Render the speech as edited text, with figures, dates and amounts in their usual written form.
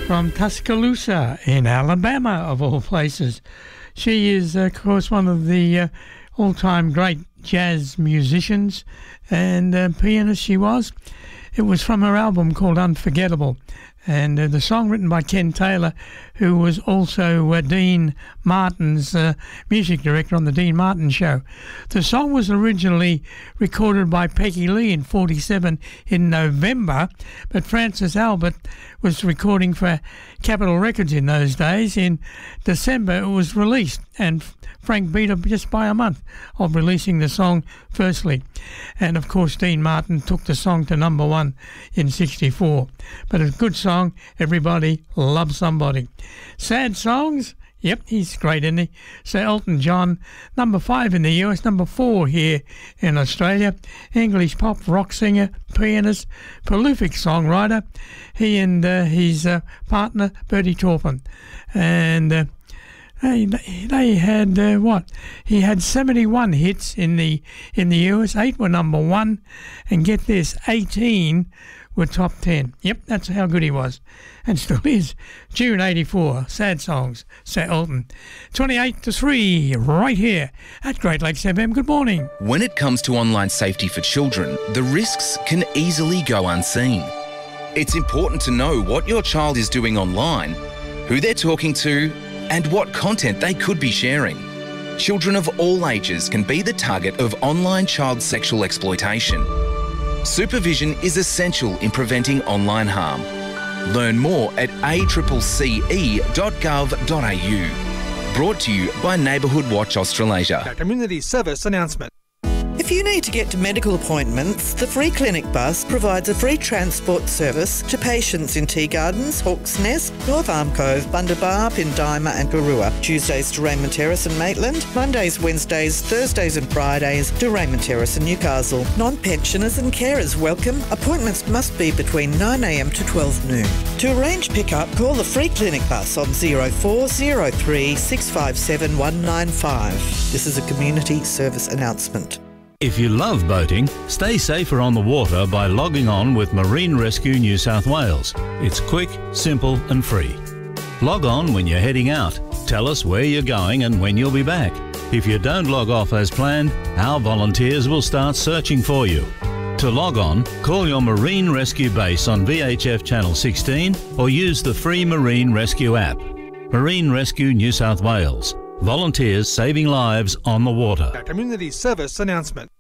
from Tuscaloosa in Alabama, of all places. She is, of course, one of the all-time great jazz musicians and pianist she was. It was from her album called Unforgettable, and the song written by Ken Taylor, who was also Dean Martin's music director on the Dean Martin Show. The song was originally recorded by Peggy Lee in 1947 in November, but Francis Albert was recording for Capitol Records in those days. In December it was released, and Frank beat her just by a month of releasing the song firstly. And of course Dean Martin took the song to number one in 1964. But a good song, Everybody Loves Somebody. Sad songs? Yep, he's great, isn't he? Sir Elton John, number 5 in the US, number 4 here in Australia. English pop rock singer, pianist, prolific songwriter. He and his partner, Bertie Taupin. And they had, He had 71 hits in the US, 8 were number 1. And get this, 18 were top 10. Yep, that's how good he was. And still is. June 84, Sad Songs, Sir Elton. 28-3, right here at Great Lakes FM. Good morning. When it comes to online safety for children, the risks can easily go unseen. It's important to know what your child is doing online, who they're talking to, and what content they could be sharing. Children of all ages can be the target of online child sexual exploitation. Supervision is essential in preventing online harm. Learn more at accce.gov.au. Brought to you by Neighbourhood Watch Australasia. A community service announcement. If you need to get to medical appointments, the Free Clinic Bus provides a free transport service to patients in Tea Gardens, Hawke's Nest, North Arm Cove, Bundabar, Pindima and Garua. Tuesdays to Raymond Terrace and Maitland. Mondays, Wednesdays, Thursdays and Fridays to Raymond Terrace and Newcastle. Non-pensioners and carers welcome. Appointments must be between 9am to 12 noon. To arrange pick-up, call the Free Clinic Bus on 0403 657 195. This is a community service announcement. If you love boating, stay safer on the water by logging on with Marine Rescue New South Wales. It's quick, simple and free. Log on when you're heading out. Tell us where you're going and when you'll be back. If you don't log off as planned, our volunteers will start searching for you. To log on, call your Marine Rescue base on VHF Channel 16 or use the free Marine Rescue app. Marine Rescue New South Wales. Volunteers saving lives on the water. A community service announcement.